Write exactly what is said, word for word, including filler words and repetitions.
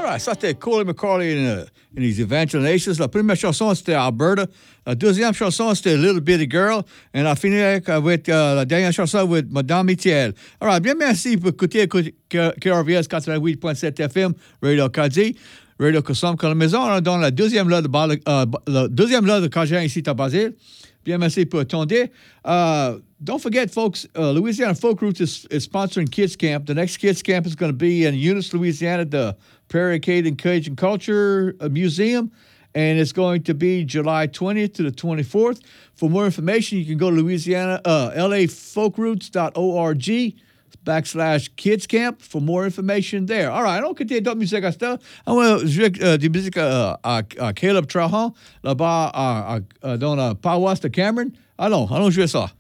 All right, ça c'était Coley McCarley et les Evangelations. La première chanson c'était Alberta. La deuxième chanson c'était Little Bitty Girl. Et on a fini avec, avec uh, la dernière chanson avec Madame Mitiel. All right, bien merci pour écouter K R V S quatre-vingt-huit point sept F M, Radio Acadie, Radio Cossom comme la maison. On est dans la deuxième là de, uh, la deuxième là de Cajun ici à Basile. Bien merci pour attendre. Uh, don't forget, folks, uh, Louisiana Folk Roots is, is sponsoring Kids Camp. The next Kids Camp is going to be in Eunice, Louisiana, the Prairie Acadian Cajun Culture Museum, and it's going to be July twentieth to the twenty-fourth. For more information, you can go to Louisiana, uh, L A folk roots dot org backslash Kids Camp for more information there. All right, on continue d'autres musiques à ça. On va jouer euh, des musiques euh, à, à Caleb Trahan, là-bas à, à, à, dans la paroisse de Cameron. Allons, allons jouer ça.